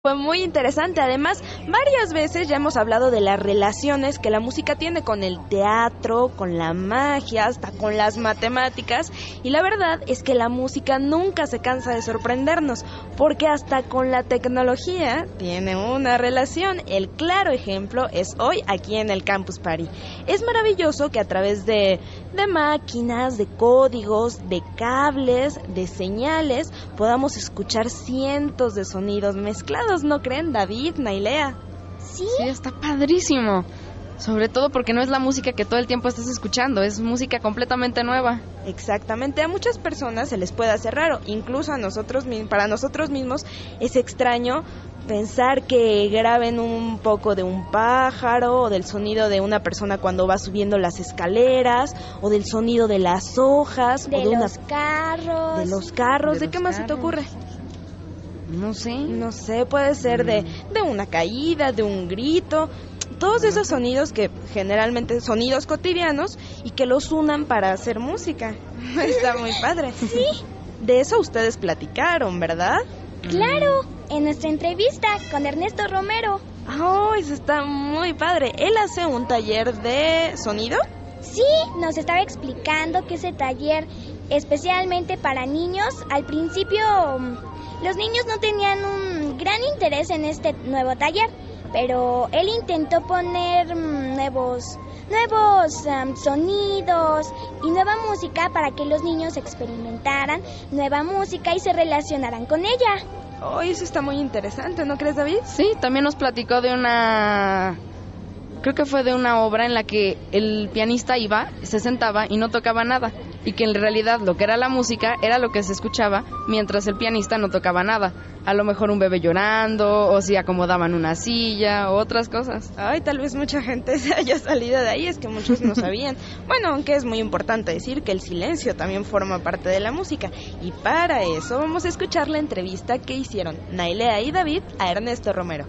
Fue muy interesante. Además, varias veces ya hemos hablado de las relaciones que la música tiene con el teatro, con la magia, hasta con las matemáticas. Y la verdad es que la música nunca se cansa de sorprendernos, porque hasta con la tecnología tiene una relación. El claro ejemplo es hoy aquí en el Campus Party. Es maravilloso que a través de máquinas, de códigos, de cables, de señales, podamos escuchar cientos de sonidos mezclados. ¿No creen, David, Nailea? Sí, está padrísimo. Sobre todo porque no es la música que todo el tiempo estás escuchando, es música completamente nueva. Exactamente, a muchas personas se les puede hacer raro, incluso para nosotros mismos es extraño pensar que graben un poco de un pájaro, o del sonido de una persona cuando va subiendo las escaleras, o del sonido de las hojas, de o de los carros. De los carros, ¿de qué más se te ocurre? No sé, puede ser de una caída, de un grito, todos esos sonidos que generalmente sonidos cotidianos y que los unan para hacer música. Está muy padre. Sí. De eso ustedes platicaron, ¿verdad? Claro, en nuestra entrevista con Ernesto Romero. Oh, eso está muy padre. ¿Él hace un taller de sonido? Sí, nos estaba explicando que ese taller especialmente para niños, al principio los niños no tenían un gran interés en este nuevo taller, pero él intentó poner nuevos sonidos y nueva música para que los niños experimentaran nueva música y se relacionaran con ella. Oh, eso está muy interesante, ¿no crees, David? Sí, también nos platicó creo que fue de una obra en la que el pianista iba, se sentaba y no tocaba nada, y que en realidad lo que era la música era lo que se escuchaba mientras el pianista no tocaba nada. A lo mejor un bebé llorando, o si acomodaban una silla, o otras cosas. Ay, tal vez mucha gente se haya salido de ahí, es que muchos no sabían. Bueno, aunque es muy importante decir que el silencio también forma parte de la música. Y para eso vamos a escuchar la entrevista que hicieron Nailea y David a Ernesto Romero.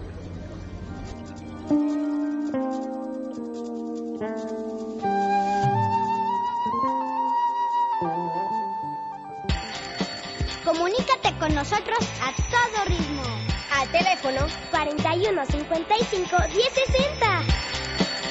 Comunícate con nosotros a todo ritmo. Al teléfono 41 55 1060.